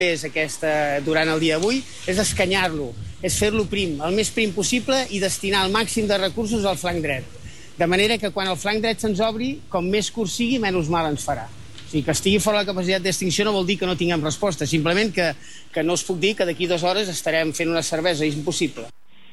és durant el dia d'avui, és escanyar-lo, és fer-lo prim, el més prim possible i destinar el màxim de recursos al flanc dret. De manera que quan el flanc dret se'ns obri, com més curt sigui, menys mal ens farà. O sigui, que estigui fora la capacitat d'extinció no vol dir que no tinguem resposta, simplement que no us puc dir que d'aquí 2 hores estarem fent una cervesa, és impossible.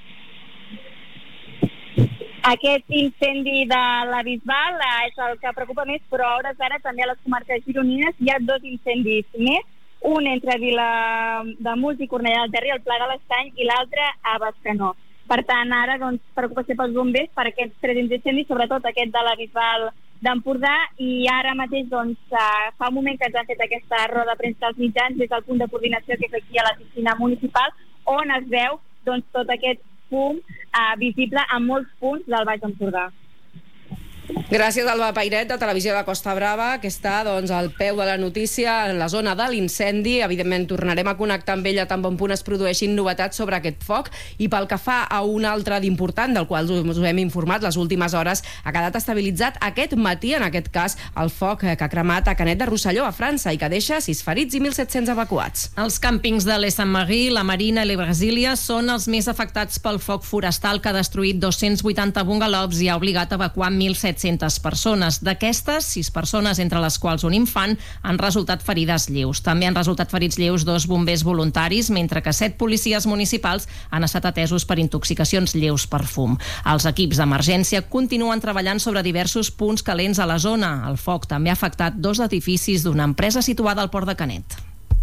Aquest incendi de la Bisbal és el que preocupa més, però a hores d'ara també a les comarques gironines hi ha 2 incendis més, un entre Vilademuls i Cornellà del Terri, al Pla de l'Estany, i l'altre a Bescanó. Per tant, ara preocupació pels bombers per aquests 3 incendis, sobretot aquest de la Bisbal d'Empordà, i ara mateix fa un moment que ens han fet aquesta roda de premsa als mitjans des del punt de coordinació que és aquí a la piscina municipal, on es veu tot aquest fum visible en molts punts del Baix Empordà. Gràcies, Alba Pairet, de Televisió de Costa Brava, que està al peu de la notícia en la zona de l'incendi. Evidentment tornarem a connectar amb ella tan bon punt es produeixin novetats sobre aquest foc. I pel que fa a un altre d'important, del qual us hem informat les últimes hores, ha quedat estabilitzat aquest matí, en aquest cas, el foc que ha cremat a Canet de Rosselló, a França, i que deixa 6 ferits i 1.700 evacuats. Els càmpings de Les Saint-Marie, la Marina i la Brasília són els més afectats pel foc forestal que ha destruït 280 bungalows i ha obligat a evacuar 1.700 persones. D'aquestes, 6 persones, entre les quals un infant, han resultat ferides lleus. També han resultat ferits lleus 2 bombers voluntaris, mentre que 7 policies municipals han estat atesos per intoxicacions lleus per fum. Els equips d'emergència continuen treballant sobre diversos punts calents a la zona. El foc també ha afectat 2 edificis d'una empresa situada al Port de Canet.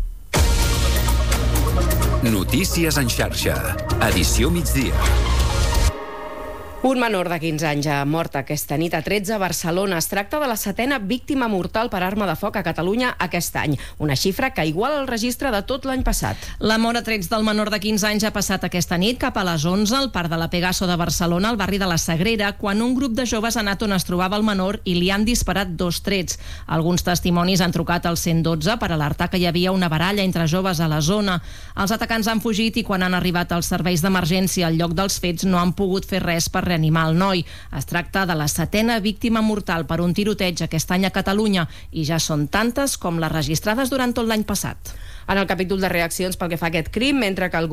Notícies en xarxa. Edició migdia. Un menor de 15 anys ha mort aquesta nit a 13 a Barcelona. Es tracta de la 7ª víctima mortal per arma de foc a Catalunya aquest any, una xifra que iguala el registre de tot l'any passat. La mort a trets del menor de 15 anys ha passat aquesta nit cap a les 11 al Parc de la Pegaso de Barcelona, al barri de la Sagrera, quan un grup de joves ha anat on es trobava el menor i li han disparat 2 trets. Alguns testimonis han trucat al 112 per alertar que hi havia una baralla entre joves a la zona. Els atacants han fugit i quan han arribat els serveis d'emergència al lloc dels fets no han pogut fer res per reanimar el noi. Es tracta de la 7ª víctima mortal per un tiroteig aquest any a Catalunya i ja són tantes com les registrades durant tot l'any passat. En el capítol de reaccions pel que fa a aquest crim, mentre que el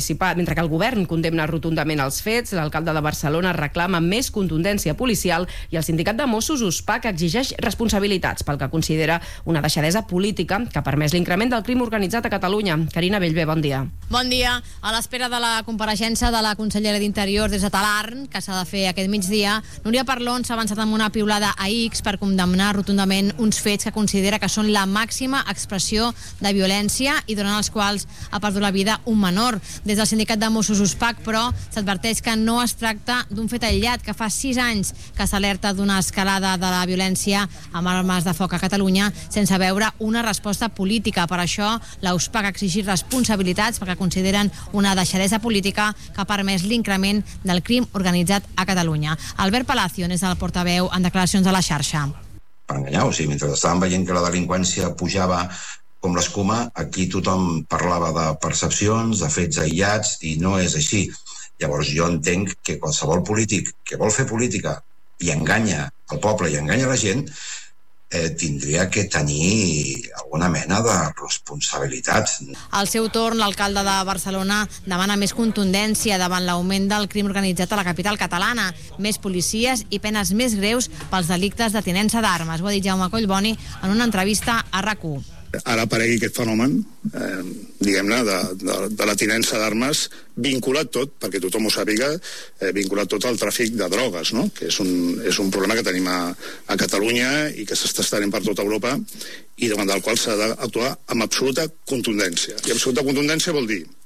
govern condemna rotundament els fets, l'alcalde de Barcelona reclama més contundència policial i el sindicat de Mossos, USPAC, exigeix responsabilitats pel que considera una deixadesa política que ha permès l'increment del crim organitzat a Catalunya. Carina Bellver, bon dia. Bon dia. A l'espera de la compareixença de la consellera d'Interior des de Talarn, que s'ha de fer aquest migdia, Núria Parlon s'ha avançat amb una piulada a X per condemnar rotundament uns fets que considera que són la màxima expressió de violència i durant els quals ha perdut la vida un menor. Des del sindicat de Mossos USPAC, però, s'adverteix que no es tracta d'un fet aïllat, que fa 6 anys que s'alerta d'una escalada de la violència amb armes de foc a Catalunya sense veure una resposta política. Per això, la USPAC ha exigit responsabilitats perquè consideren una deixadesa política que ha permès l'increment del crim organitzat a Catalunya. Albert Palacio és el portaveu en declaracions a la xarxa. Per enganyar, mentre estàvem veient que la delinqüència pujava com l'escuma, aquí tothom parlava de percepcions, de fets aïllats, i no és així. Llavors jo entenc que qualsevol polític que vol fer política i enganya el poble i enganya la gent tindria que tenir alguna mena de responsabilitat. Al seu torn, l'alcalde de Barcelona demana més contundència davant l'augment del crim organitzat a la capital catalana, més policies i penes més greus pels delictes de tinença d'armes. Ho ha dit Jaume Collboni en una entrevista a RAC1. Ara aparegui aquest fenomen, diguem-ne, de la tinença d'armes, vinculat tot, perquè tothom ho sàpiga, vinculat tot al tràfic de drogues, no? Que és un problema que tenim a Catalunya i que s'està estenent per tota Europa i davant del qual s'ha d'actuar amb absoluta contundència. I absoluta contundència vol dir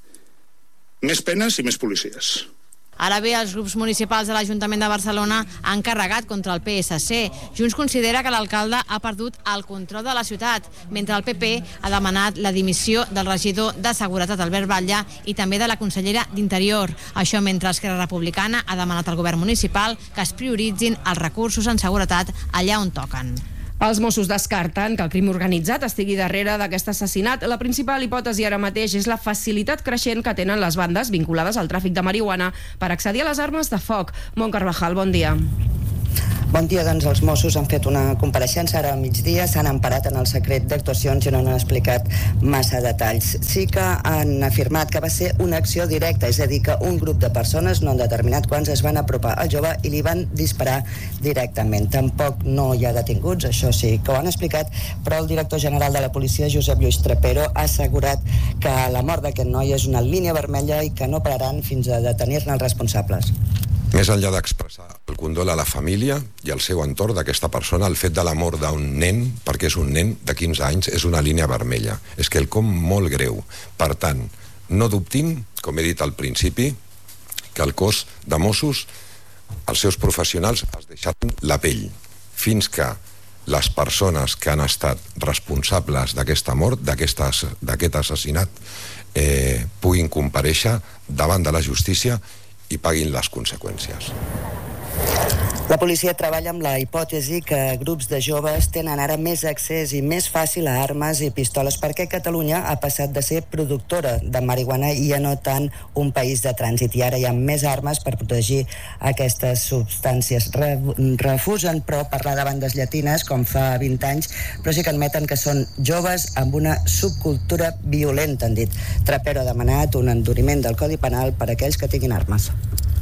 més penes i més policies. Ara bé, els grups municipals de l'Ajuntament de Barcelona han carregat contra el PSC. Junts considera que l'alcalde ha perdut el control de la ciutat, mentre el PP ha demanat la dimissió del regidor de Seguretat, Albert Batlle, i també de la consellera d'Interior. Això mentre Esquerra Republicana ha demanat al govern municipal que es prioritzin els recursos en seguretat allà on toquen. Els Mossos descarten que el crim organitzat estigui darrere d'aquest assassinat. La principal hipòtesi ara mateix és la facilitat creixent que tenen les bandes vinculades al tràfic de marihuana per accedir a les armes de foc. Mont Carvajal, bon dia. Bon dia, doncs els Mossos han fet una compareixença ara al migdia, s'han emparat en el secret d'actuacions i no han explicat massa detalls. Sí que han afirmat que va ser una acció directa, és a dir, que un grup de persones, no han determinat quants, es van apropar al jove i li van disparar directament. Tampoc no hi ha detinguts, això sí que ho han explicat, però el director general de la policia, Josep Lluís Trapero, ha assegurat que la mort d'aquest noi és una línia vermella i que no pararan fins a detenir-ne els responsables. Més enllà d'expressar el condol a la família i al seu entorn d'aquesta persona, el fet de la mort d'un nen, perquè és un nen de 15 anys, és una línia vermella. És quelcom molt greu. Per tant, no dubtin, com he dit al principi, que el cos de Mossos, els seus professionals, es deixaran la pell fins que les persones que han estat responsables d'aquesta mort, d'aquest assassinat, puguin comparèixer davant de la justícia i paguin les conseqüències. La policia treballa amb la hipòtesi que grups de joves tenen ara més accés i més fàcil a armes i pistoles, perquè Catalunya ha passat de ser productora de marihuana i ja no tant un país de trànsit, i ara hi ha més armes per protegir aquestes substàncies. Refusen, però, parlar de bandes llatines com fa 20 anys, però sí que admeten que són joves amb una subcultura violenta, han dit. Trapero ha demanat un enduriment del Codi Penal per a aquells que tinguin armes.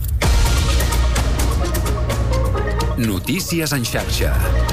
Notícies en xarxa.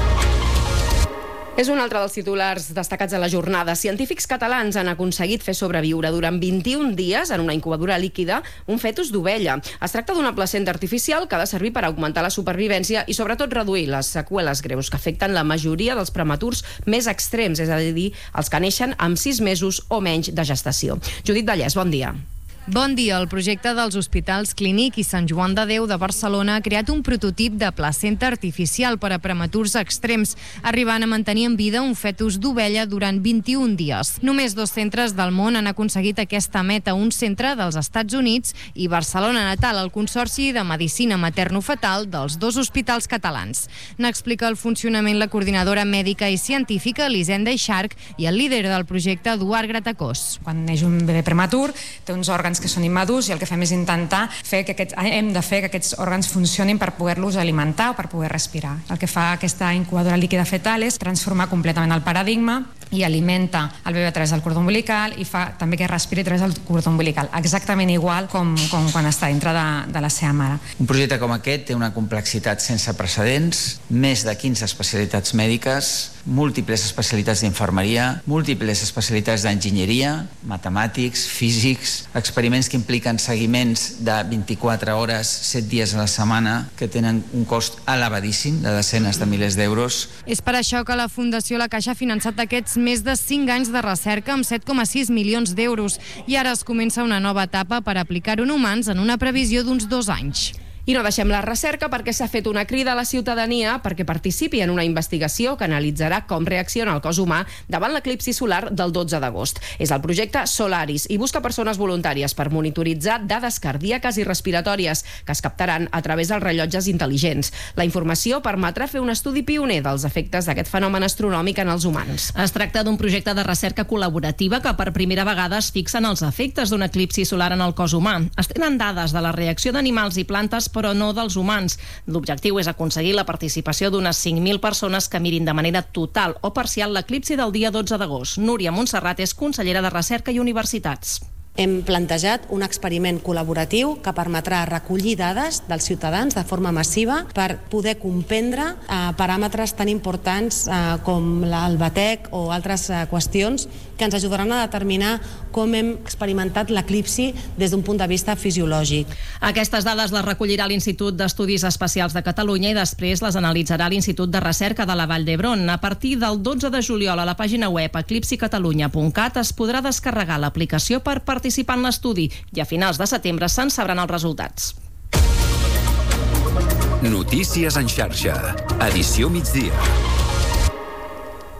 És un altre dels titulars destacats de la jornada. Científics catalans han aconseguit fer sobreviure durant 21 dies en una incubadora líquida un fetus d'ovella. Es tracta d'una placenta artificial que ha de servir per augmentar la supervivència i sobretot reduir les seqüeles greus que afecten la majoria dels prematurs més extrems, és a dir, els que neixen amb 6 mesos o menys de gestació. Judit Vallès, bon dia. Bon dia. El projecte dels Hospitals Clínic i Sant Joan de Déu de Barcelona ha creat un prototip de placenta artificial per a prematurs extrems, arribant a mantenir en vida un fetus d'ovella durant 21 dies. Només 2 centres del món han aconseguit aquesta meta, un centre dels Estats Units i Barcelona Natal, el Consorci de Medicina Materno-Fetal dels 2 hospitals catalans. N'explica el funcionament la coordinadora mèdica i científica Elisenda Ixarc i el líder del projecte Eduard Gratacós. Quan neix un bebè prematur, té uns òrgans que són immadurs i el que fem és intentar hem de fer que aquests òrgans funcionin per poder-los alimentar o per poder respirar. El que fa aquesta incubadora líquida fetal és transformar completament el paradigma i alimenta el bebè a través del cordó umbilical i fa també que respiri a través del cordó umbilical, exactament igual com quan està dintre de la seva mare. Un projecte com aquest té una complexitat sense precedents, més de 15 especialitats mèdiques, múltiples especialitats d'infermeria, múltiples especialitats d'enginyeria, matemàtics, físics, experiments que impliquen seguiments de 24 hores, 7 dies a la setmana, que tenen un cost elevadíssim de desenes de milers d'euros. És per això que la Fundació La Caixa ha finançat aquests més de 5 anys de recerca amb 7,6 milions d'euros i ara es comença una nova etapa per aplicar-ho en humans en una previsió d'uns 2 anys. I no deixem la recerca perquè s'ha fet una crida a la ciutadania perquè participi en una investigació que analitzarà com reacciona el cos humà davant l'eclipsi solar del 12 d'agost. És el projecte Solaris i busca persones voluntàries per monitoritzar dades cardíaques i respiratòries que es captaran a través dels rellotges intel·ligents. La informació permetrà fer un estudi pioner dels efectes d'aquest fenomen astronòmic en els humans. Es tracta d'un projecte de recerca col·laborativa que per primera vegada es fixen els efectes d'un eclipsi solar en el cos humà. Es tenen dades de la reacció d'animals i plantes però no dels humans. L'objectiu és aconseguir la participació d'unes 5.000 persones que mirin de manera total o parcial l'eclipsi del dia 12 d'agost. Núria Montserrat és consellera de Recerca i Universitats. Hem plantejat un experiment col·laboratiu que permetrà recollir dades dels ciutadans de forma massiva per poder comprendre paràmetres tan importants com el batec o altres qüestions que ens ajudaran a determinar com hem experimentat l'eclipsi des d'un punt de vista fisiològic. Aquestes dades les recollirà l'Institut d'Estudis Espacials de Catalunya i després les analitzarà l'Institut de Recerca de la Vall d'Hebron. A partir del 12 de juliol a la pàgina web eclipsicatalunya.cat es podrà descarregar l'aplicació per participar en l'estudi i a finals de setembre se'n sabran els resultats. Notícies en xarxa. Edició migdia.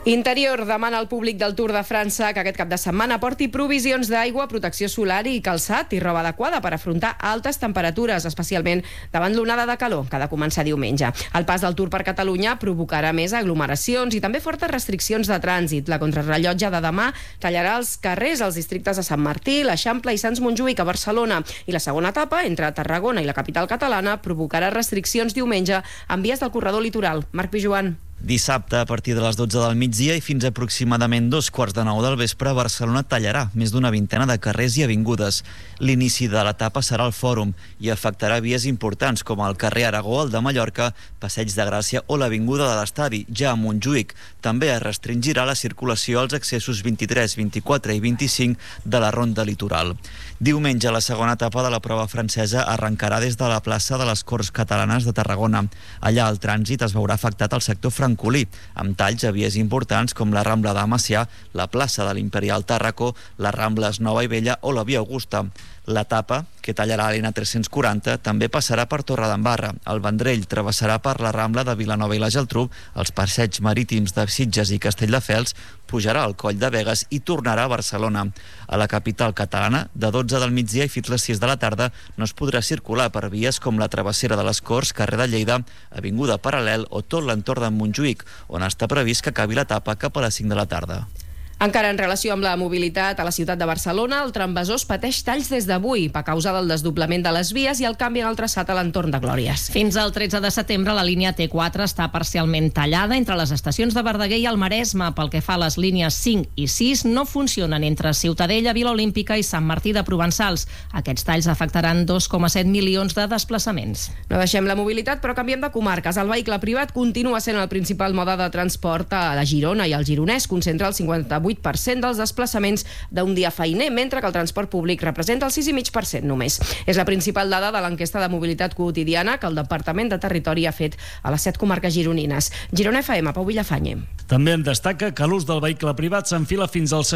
Interior demana al públic del Tour de França que aquest cap de setmana porti provisions d'aigua, protecció solar i calçat i roba adequada per afrontar altes temperatures, especialment davant l'onada de calor que ha de començar diumenge. El pas del Tour per Catalunya provocarà més aglomeracions i també fortes restriccions de trànsit. La contrarrellotge de demà tallarà els carrers als districtes de Sant Martí, l'Eixample i Sants Montjuïc a Barcelona. I la segona etapa, entre Tarragona i la capital catalana, provocarà restriccions diumenge en vies del corredor litoral. Marc Pijuan. Dissabte, a partir de les 12 del migdia i fins aproximadament 2:45 del vespre, Barcelona tallarà més d'una vintena de carrers i avingudes. L'inici de l'etapa serà al Fòrum i afectarà vies importants com el carrer Aragó, el de Mallorca, Passeig de Gràcia o l'avinguda de l'Estadi, ja a Montjuïc. També es restringirà la circulació als accessos 23, 24 i 25 de la Ronda Litoral. Diumenge, la segona etapa de la prova francesa arrencarà des de la plaça de les Corts Catalanes de Tarragona. Allà el trànsit es veurà afectat al sector francolí, amb talls a vies importants com la Rambla de Macià, la plaça de l'Imperial Tàrraco, les Rambles Nova i Vella o la Via Augusta. L'etapa, que tallarà l'N340, també passarà per Torredembarra. El Vendrell travessarà per la Rambla de Vilanova i la Geltrú, els passeigs marítims de Sitges i Castelldefels, pujarà al Coll de Begues i tornarà a Barcelona. A la capital catalana, de 12 del migdia i fins les 6 de la tarda, no es podrà circular per vies com la Travessera de les Corts, carrer de Lleida, Avinguda Paral·lel o tot l'entorn de Montjuïc, on està previst que acabi l'etapa cap a les 5 de la tarda. Encara en relació amb la mobilitat a la ciutat de Barcelona, el tramvesós pateix talls des d'avui a causa del desdoblament de les vies i el canvi en el traçat a l'entorn de Glòries. Fins al 13 de setembre la línia T4 està parcialment tallada entre les estacions de Verdaguer i el Maresme. Pel que fa a les línies 5 i 6 no funcionen entre Ciutadella, Vila Olímpica i Sant Martí de Provençals. Aquests talls afectaran 2,7 milions de desplaçaments. No deixem la mobilitat, però canviem de comarques. El vehicle privat continua sent el principal mode de transport a la Girona i el Gironès concentra el 58% dels desplaçaments d'un dia feiner, mentre que el transport públic representa el 6,5% només. És la principal dada de l'enquesta de mobilitat quotidiana que el Departament de Territori ha fet a les 7 comarques gironines. Girona FM, Pau Villafañe. També en destaca que l'ús del vehicle privat s'enfila fins al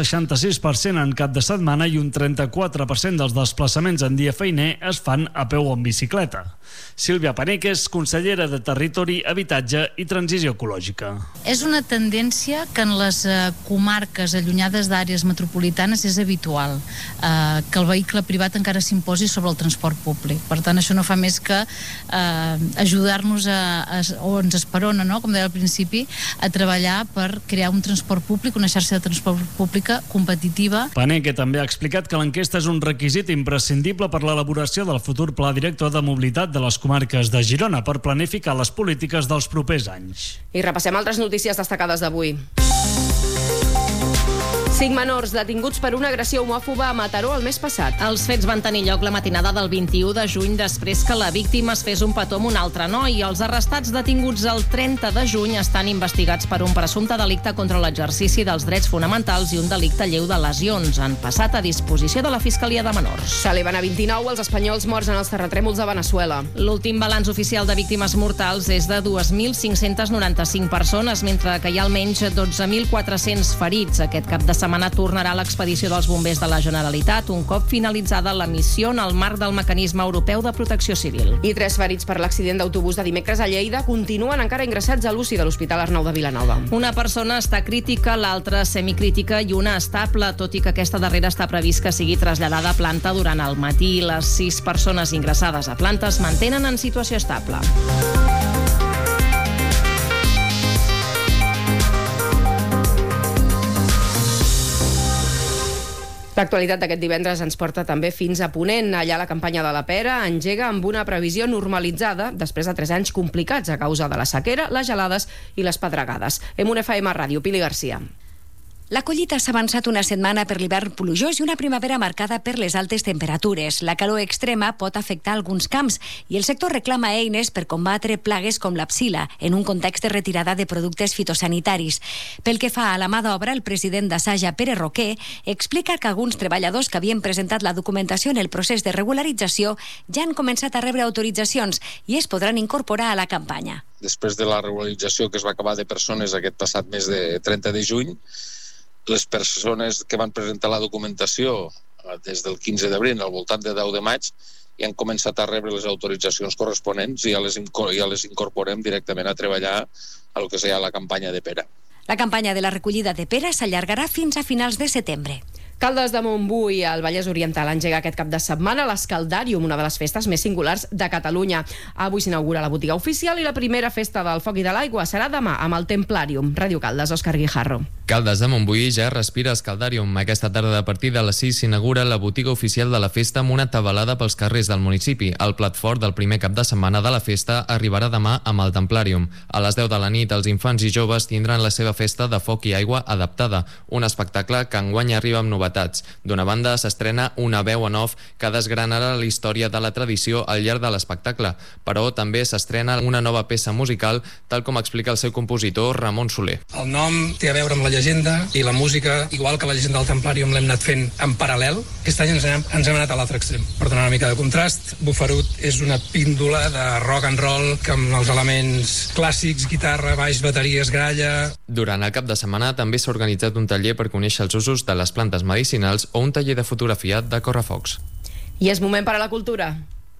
66% en cap de setmana i un 34% dels desplaçaments en dia feiner es fan a peu o en bicicleta. Sílvia Paneques, consellera de Territori, Habitatge i Transició Ecològica. És una tendència que en les comarques allunyades d'àrees metropolitanes és habitual que el vehicle privat encara s'imposi sobre el transport públic. Per tant, això no fa més que ajudar-nos o ens esperona, no? Com deia al principi, a treballar per crear un transport públic, una xarxa de transport pública competitiva. Paneque també ha explicat que l'enquesta és un requisit imprescindible per l'elaboració del futur Pla Director de Mobilitat de les comarques de Girona per planificar les polítiques dels propers anys. I repassem altres notícies destacades d'avui. 5 menors detinguts per una agressió homòfoba a Mataró el mes passat. Els fets van tenir lloc la matinada del 21 de juny després que la víctima es fes un petó amb un altre noi. Els arrestats detinguts el 30 de juny estan investigats per un presumpte delicte contra l'exercici dels drets fonamentals i un delicte lleu de lesions. Han passat a disposició de la Fiscalia de Menors. S'eleven a 29 els espanyols morts en els terratrèmols de Veneçuela. L'últim balanç oficial de víctimes mortals és de 2.595 persones, mentre que hi ha almenys 12.400 ferits. Aquest cap de setmana tornarà l'expedició dels bombers de la Generalitat un cop finalitzada la missió en el marc del Mecanisme Europeu de Protecció Civil. I 3 ferits per l'accident d'autobús de dimecres a Lleida continuen encara ingressats a l'UCI de l'Hospital Arnau de Vilanova. Una persona està crítica, l'altra semicrítica i una estable, tot i que aquesta darrera està previst que sigui traslladada a planta durant el matí. Les 6 persones ingressades a planta es mantenen en situació estable. L'actualitat d'aquest divendres ens porta també fins a Ponent. Allà la campanya de la pera engega amb una previsió normalitzada després de 3 anys complicats a causa de la sequera, les gelades i les pedregades. En un FM Ràdio, Pili Garcia. La collita s'ha avançat una setmana per l'hivern plujós i una primavera marcada per les altes temperatures. La calor extrema pot afectar alguns camps i el sector reclama eines per combatre plagues com la psila en un context de retirada de productes fitosanitaris. Pel que fa a la mà d'obra, el president d'Assaja, Pere Roquer, explica que alguns treballadors que havien presentat la documentació en el procés de regularització ja han començat a rebre autoritzacions i es podran incorporar a la campanya. Després de la regularització que es va acabar de persones aquest passat mes de 30 de juny, les persones que van presentar la documentació des del 15 d'abril al voltant de 10 de maig i han començat a rebre les autoritzacions corresponents i ja les incorporem directament a treballar a lo que seria la campanya de pera. La campanya de la recollida de peres s'allargarà fins a finals de setembre. Caldes de Montbui, al Vallès Oriental, engega aquest cap de setmana l'Escaldàrium, una de les festes més singulars de Catalunya. Avui s'inaugura la botiga oficial i la primera festa del foc i de l'aigua serà demà amb el Templàrium. Ràdio Caldes, Òscar Guijarro. Caldes de Montbui ja respira Escaldàrium. Aquesta tarda, a partir de les 6, s'inaugura la botiga oficial de la festa amb una tabalada pels carrers del municipi. El plat fort del primer cap de setmana de la festa arribarà demà amb el Templàrium. A les 10 de la nit, els infants i joves tindran la seva festa de foc i aigua adaptada, un espectacle que enguany arriba amb novetats. D'una banda, s'estrena una veu en off que desgranarà la història de la tradició al llarg de l'espectacle, però també s'estrena una nova peça musical, tal com explica el seu compositor Ramon Soler. El nom té a veure amb la llegenda i la música, igual que la llegenda del Templàrium l'hem anat fent en paral·lel. Aquest any ens hem anat a l'altre extrem. Per donar una mica de contrast, Bufarut és una píndola de rock and roll que amb els elements clàssics, guitarra, baix, bateries, gralla. Durant el cap de setmana també s'ha organitzat un taller per conèixer els usos de les plantes medicinals o un taller de fotografia de correfocs. I és moment per a la cultura.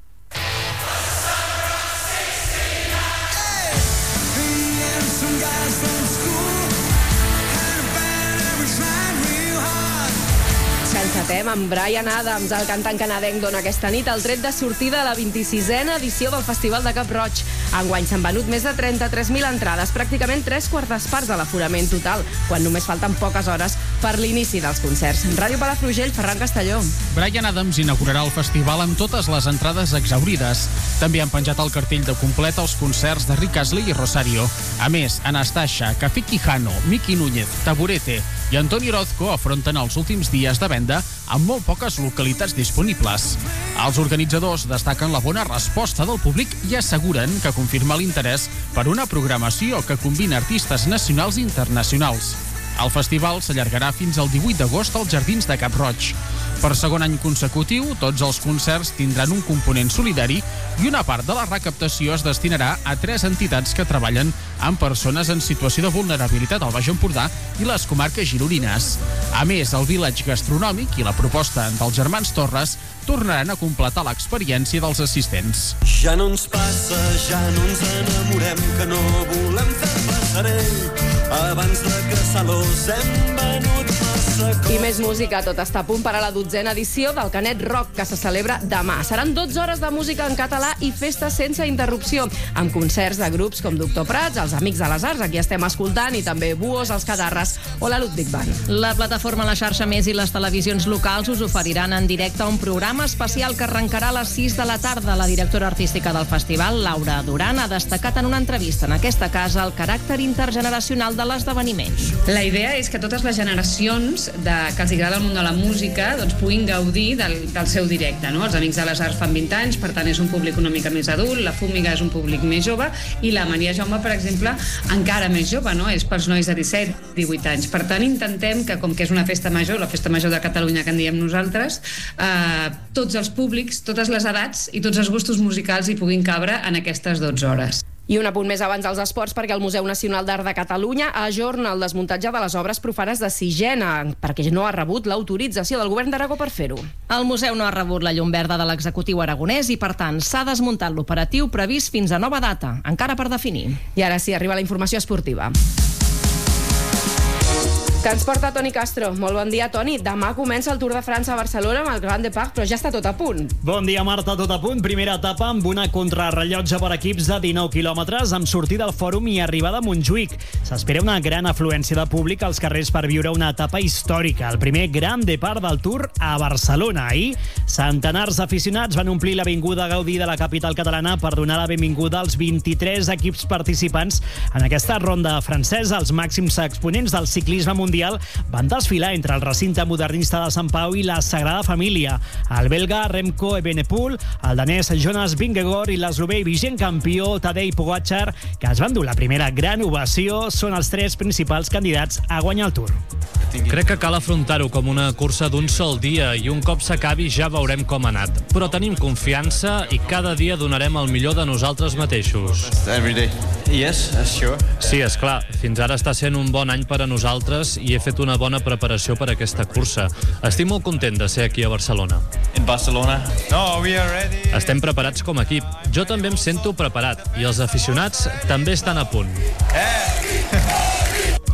Encetem amb Bryan Adams, el cantant canadenc dona aquesta nit el tret de sortida a la 26a edició del Festival de Cap-roig. Enguany s'han venut més de 33.000 entrades, pràcticament 3/4 parts de l'aforament total, quan només falten poques hores per l'inici dels concerts. Ràdio Palafrugell, Ferran Castelló. Bryan Adams inaugurarà el festival amb totes les entrades exhaurides. També han penjat el cartell de complet els concerts de Rick Astley i Rosario. A més, Anastasia, Café Quijano, Miki Núñez, Taburete i Antoni Orozco afronten els últims dies de venda amb molt poques localitats disponibles. Els organitzadors destaquen la bona resposta del públic i asseguren que confirma l'interès per una programació que combina artistes nacionals i internacionals. El festival s'allargarà fins al 18 d'agost als Jardins de Cap-roig. Per segon any consecutiu, tots els concerts tindran un component solidari i una part de la recaptació es destinarà a 3 entitats que treballen amb persones en situació de vulnerabilitat al Baix Empordà i les comarques gironines. A més, el village gastronòmic i la proposta dels germans Torres tornaran a completar l'experiència dels assistents. Ja no ens passa, ja no ens enamorem, que no volem fer passarell. Abans de que Salós hem venut massa coses. I més música, tot està a punt per a la 12a edició del Canet Rock, que se celebra demà. Seran 12 hores de música en català i festes sense interrupció, amb concerts de grups com Doctor Prats, els Amics de les Arts, aquí estem escoltant, i també Buos, els Catarres o la Ludwig Band. La plataforma La Xarxa Més i les televisions locals us oferiran en directe un programa especial que arrencarà a les 6 de la tarda. La directora artística del festival, Laura Duran, ha destacat en una entrevista en aquesta casa el caràcter intergeneracional de l'esdeveniment. La idea és que totes les generacions que els agrada el món de la música doncs, puguin gaudir del seu directe. No? Els Amics de les Arts fan 20 anys, per tant és un públic una mica més adult, la Fúmiga és un públic més jove i la Maria Jaume, per exemple, encara més jove, no? És pels nois de 17-18 anys. Per tant, intentem que, com que és una festa major, la festa major de Catalunya que en diem nosaltres, tots els públics, totes les edats i tots els gustos musicals hi puguin cabre en aquestes 12 hores. I un apunt més abans dels esports, perquè el Museu Nacional d'Art de Catalunya ajorna el desmuntatge de les obres profanes de Sigena, perquè no ha rebut l'autorització del govern d'Aragó per fer-ho. El museu no ha rebut la llum verda de l'executiu aragonès i, per tant, s'ha desmuntat l'operatiu previst fins a nova data, encara per definir. I ara sí, arriba la informació esportiva, que ens porta Toni Castro. Molt bon dia, Toni. Demà comença el Tour de França a Barcelona amb el Grand Depart, però ja està tot a punt. Bon dia, Marta, tot a punt. Primera etapa amb una contrarrellotge per equips de 19 quilòmetres amb sortida al Fòrum i arribada a Montjuïc. S'espera una gran afluència de públic als carrers per viure una etapa històrica, el primer Grand Depart del Tour a Barcelona. Ahir, centenars d'aficionats van omplir l'avinguda Gaudí de la capital catalana per donar la benvinguda als 23 equips participants en aquesta ronda francesa. Els màxims exponents del ciclisme mundial van desfilar entre el recinte modernista de Sant Pau i la Sagrada Família. El belga Remco Evenepoel, el danès Jonas Vingegaard i l'eslovè vigent campió Tadej Pogačar, que es van dur la primera gran ovació, són els 3 principals candidats a guanyar el Tour. Crec que cal afrontar-ho com una cursa d'un sol dia i un cop s'acabi ja veurem com ha anat. Però tenim confiança i cada dia donarem el millor de nosaltres mateixos. Sí, esclar. Fins ara està sent un bon any per a nosaltres i he fet una bona preparació per a aquesta cursa. Estic molt content de ser aquí a Barcelona. Estem preparats com a equip. Jo també em sento preparat i els aficionats també estan a punt.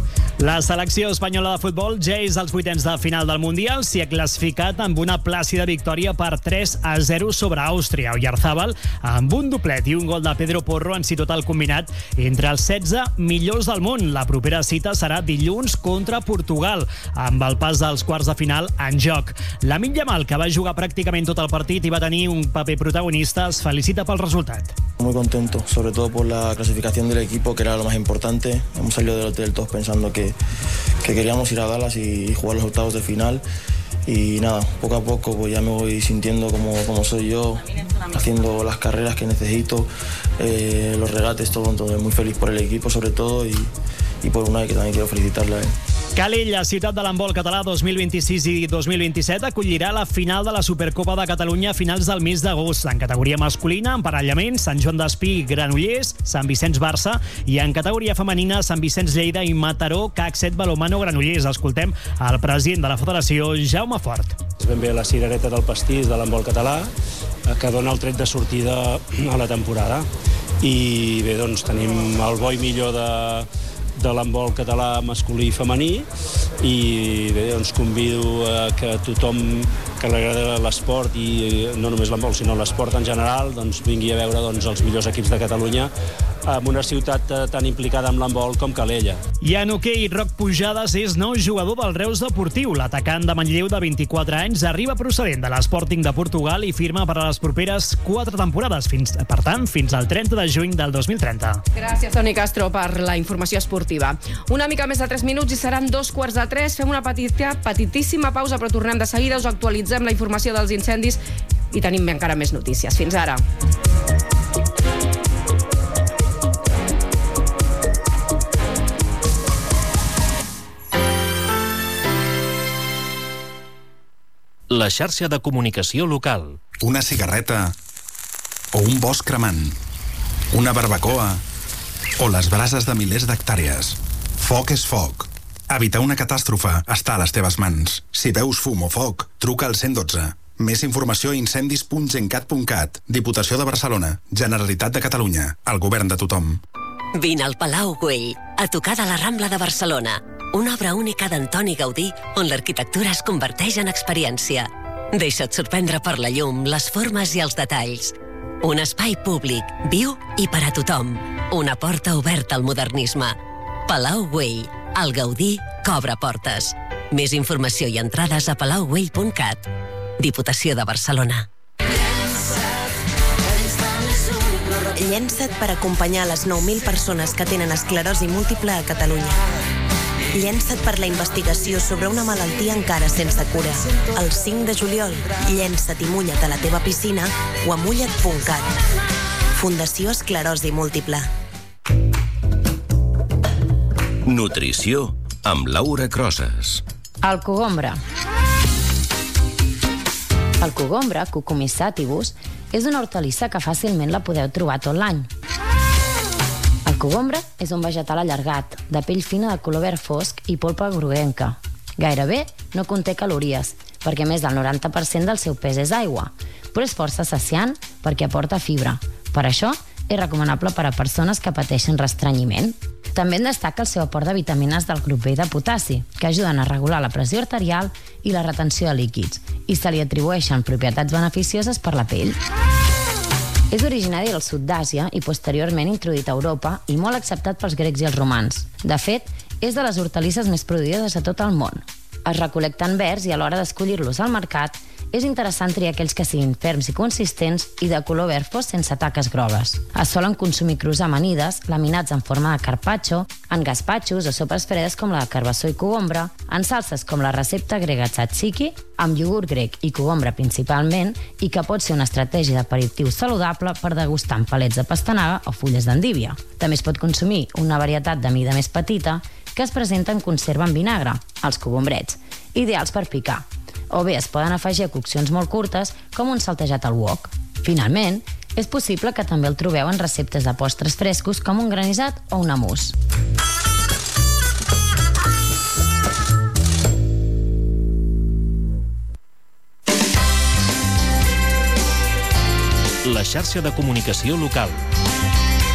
La selecció espanyola de futbol ja és als vuitens de final del Mundial. S'hi ha classificat amb una plàcida victòria per 3-0 sobre Àustria. Oyarzábal, amb un doblet i un gol de Pedro Porro, han situat el combinat entre els 16 millors del món. La propera cita serà dilluns contra Portugal, amb el pas dels quarts de final en joc. Lamine Yamal, que va jugar pràcticament tot el partit i va tenir un paper protagonista, es felicita pel resultat. Muy contento, sobre todo por la clasificación del equipo, que era lo más importante. Hemos salido del hotel todos pensando que queríamos ir a Dallas y jugar los octavos de final. Y nada, poco a poco pues ya me voy sintiendo como soy yo, haciendo las carreras que necesito, los regates, todo. Entonces muy feliz por el equipo sobre todo y por Unai, que también quiero felicitarle a él. Calella, ciutat de l'handbol català 2026 i 2027, acollirà la final de la Supercopa de Catalunya a finals del mes d'agost. En categoria masculina, emparellament, Sant Joan d'Espí, Granollers, Sant Vicenç, Barça, i en categoria femenina, Sant Vicenç, Lleida i Mataró, CAC 7, Balomano, Granollers. Escoltem el president de la federació, Jaume Fort. És ben bé la cirereta del pastís de l'handbol català, que dona el tret de sortida a la temporada. I bé, doncs tenim el bo i millor de l'handbol català masculí i femení, i bé, doncs convido a que tothom que li agrada l'esport, i no només l'handbol sinó l'esport en general, doncs vingui a veure els millors equips de Catalunya en una ciutat tan implicada amb l'handbol com Calella. I en hoquei, Roc Pujades és nou jugador del Reus Deportiu. L'atacant de Manlleu de 24 anys arriba procedent de l'Sporting de Portugal i firma per a les properes 4 temporades, per tant, fins al 30 de juny del 2030. Gràcies, Toni Castro, per la informació esportiva. Una mica més de 3 minuts i seran 2:45. Fem una petitíssima pausa, però tornem de seguida. Us actualitzem la informació dels incendis i tenim encara més notícies. Fins ara. La xarxa de comunicació local. Una cigarreta o un bosc cremant, una barbacoa o les brases de milers d'hectàrees. Foc és foc. Evitar una catàstrofe està a les teves mans. Si veus fum o foc, truca al 112. Més informació a incendis.gencat.cat. Diputació de Barcelona. Generalitat de Catalunya. El govern de tothom. Vine al Palau Güell, a tocar de la Rambla de Barcelona. Una obra única d'Antoni Gaudí, on l'arquitectura es converteix en experiència. Deixa't sorprendre per la llum, les formes i els detalls. Un espai públic, viu i per a tothom. Una porta oberta al modernisme. Palau Güell, el Gaudí que obre portes. Més informació i entrades a palaugüell.cat. Diputació de Barcelona. Llença't per acompanyar les 9.000 persones que tenen esclerosi múltiple a Catalunya. Llença't per la investigació sobre una malaltia encara sense cura. El 5 de juliol, llença't i mulla't a la teva piscina o a mulla't.cat. Fundació Esclerosi Múltiple. Nutrició amb Laura Crosas. El cogombre. El cogombre, Cucumis sativus, és una hortalissa que fàcilment la podeu trobar tot l'any. El cogombre és un vegetal allargat, de pell fina de color verd fosc i polpa groguenca. Gairebé no conté calories, perquè més del 90% del seu pes és aigua, però és força saciant perquè aporta fibra. Per això, és recomanable per a persones que pateixen restrenyiment. També en destaca el seu aport de vitamines del grup B i de potassi, que ajuden a regular la pressió arterial i la retenció de líquids, i se li atribueixen propietats beneficioses per la pell. És originari del sud d'Àsia i posteriorment introduït a Europa i molt acceptat pels grecs i els romans. De fet, és de les hortalisses més produïdes a tot el món. Es recol·lecten verds i a l'hora d'escollir-los al mercat és interessant triar aquells que siguin ferms i consistents i de color verd fosc sense taques grogues. Es solen consumir crus amanides, laminats en forma de carpaccio, en gaspatxos o sopes fredes com la de carbassó i cogombre, en salses com la recepta grega tzatziki, amb iogurt grec i cogombre principalment, i que pot ser una estratègia d'aperitiu saludable per degustar amb palets de pastanaga o fulles d'endívia. També es pot consumir una varietat de mida més petita que es presenta en conserva en vinagre, els cogombrets, ideals per picar. O bé es poden afegir a coccions molt curtes, com un saltejat al wok. Finalment, és possible que també el trobeu en receptes de postres frescos com un granissat o un hummus. La xarxa de comunicació local.